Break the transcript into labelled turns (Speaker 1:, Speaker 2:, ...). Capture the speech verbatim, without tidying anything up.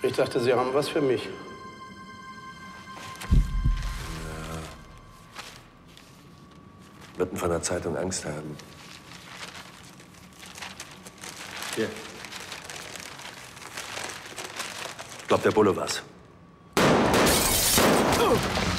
Speaker 1: Ich dachte, Sie haben was für mich.
Speaker 2: Ja. Würden von der Zeitung Angst haben. Hier. Glaubt der Bulle was? Oh.